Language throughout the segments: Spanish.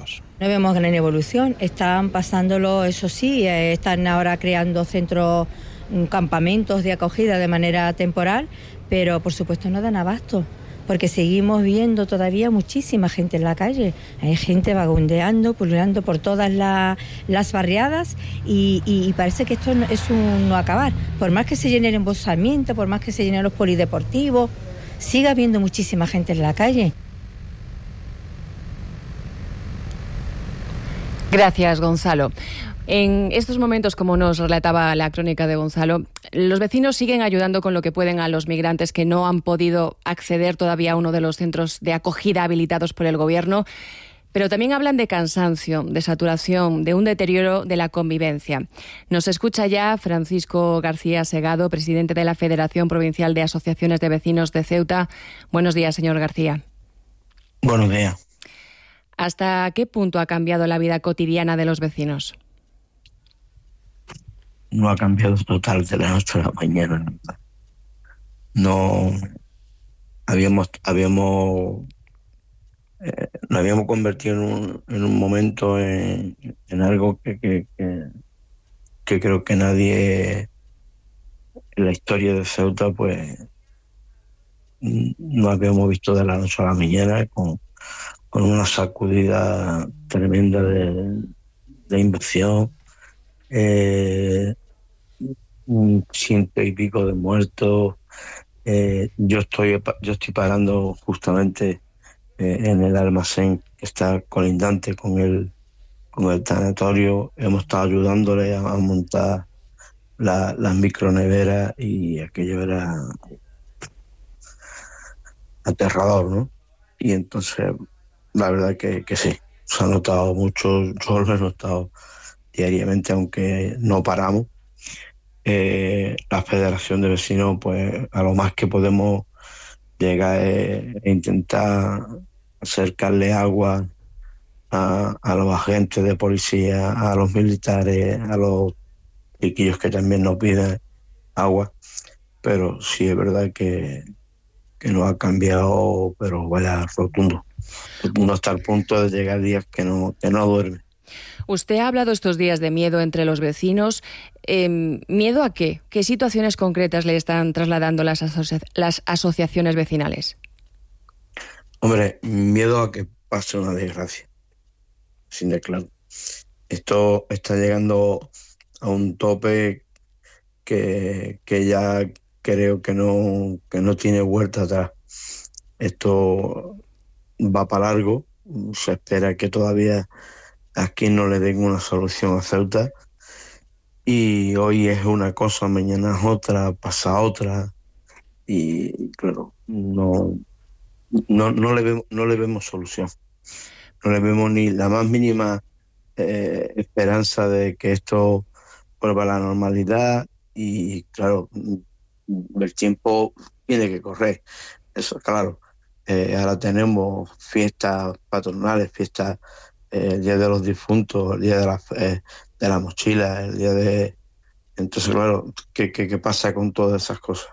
afectados. No vemos gran evolución, están pasándolo, eso sí, están ahora creando centros, campamentos de acogida de manera temporal, pero por supuesto no dan abasto, porque seguimos viendo todavía muchísima gente en la calle. Hay gente vagabundeando, pululando por todas las barriadas y parece que esto es un no acabar. Por más que se llene el embosamiento, por más que se llenen los polideportivos, sigue habiendo muchísima gente en la calle. Gracias, Gonzalo. En estos momentos, como nos relataba la crónica de Gonzalo, los vecinos siguen ayudando con lo que pueden a los migrantes que no han podido acceder todavía a uno de los centros de acogida habilitados por el Gobierno, pero también hablan de cansancio, de saturación, de un deterioro de la convivencia. Nos escucha ya Francisco García Segado, presidente de la Federación Provincial de Asociaciones de Vecinos de Ceuta. Buenos días, señor García. Buenos días. ¿Hasta qué punto ha cambiado la vida cotidiana de los vecinos? No ha cambiado total de la noche a la mañana. No habíamos nos habíamos convertido en un momento en algo que creo que nadie en la historia de Ceuta pues no habíamos visto de la noche a la mañana, con una sacudida tremenda de inversión, 100 y pico de muertos. Yo estoy parando justamente en el almacén que está colindante con el tanatorio. Hemos estado ayudándole a montar las microneveras y aquello era aterrador, ¿no? Y entonces la verdad que sí, se ha notado mucho. Yo lo he notado diariamente, aunque no paramos. La Federación de Vecinos, pues a lo más que podemos llegar es intentar acercarle agua a los agentes de policía, a los militares, a los chiquillos que también nos piden agua, pero sí es verdad que no ha cambiado, pero vaya rotundo hasta el punto de llegar días que no duerme. Usted ha hablado estos días de miedo entre los vecinos. ¿Miedo a qué? ¿Qué situaciones concretas le están trasladando las asociaciones vecinales? Hombre, miedo a que pase una desgracia, sin de claro. Esto está llegando a un tope que ya creo que no tiene vuelta atrás. Esto va para largo. Se espera que todavía aquí no le den una solución a Ceuta, y hoy es una cosa, mañana es otra, pasa otra, y claro, no le vemos solución, no le vemos ni la más mínima esperanza de que esto vuelva a la normalidad. Y claro, el tiempo tiene que correr, eso claro. Ahora tenemos fiestas patronales, fiestas, el Día de los Difuntos, el Día de la Mochila, el Día de... Entonces, claro, ¿qué pasa con todas esas cosas?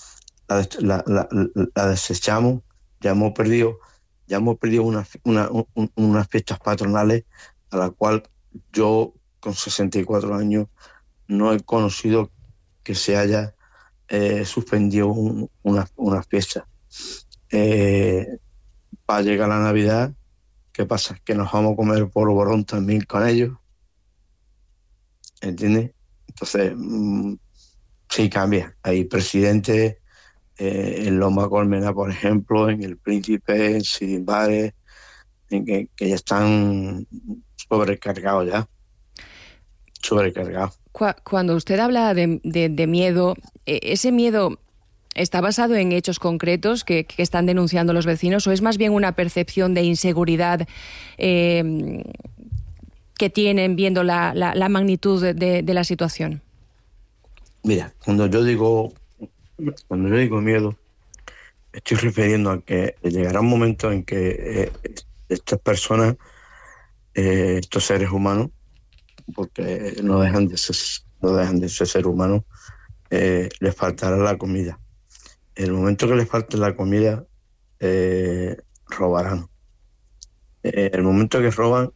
La desechamos. Ya hemos perdido unas fiestas patronales a la cual yo, con 64 años, no he conocido que se haya suspendido una fiesta. Va a llegar la Navidad. ¿Qué pasa? Que nos vamos a comer polvorón también con ellos, ¿entiendes? Entonces, sí cambia. Hay presidentes en Loma Colmena, por ejemplo, en El Príncipe, en Sirimbares, en que ya están sobrecargados ya. Sobrecargados. Cuando usted habla de miedo, ¿ese miedo está basado en hechos concretos que están denunciando los vecinos, o es más bien una percepción de inseguridad que tienen viendo la magnitud de la situación? Mira, cuando yo digo miedo, estoy refiriendo a que llegará un momento en que estas personas, estos seres humanos, porque no dejan de ser seres humanos, les faltará la comida. En el momento que les falte la comida, robarán. En el momento que roban,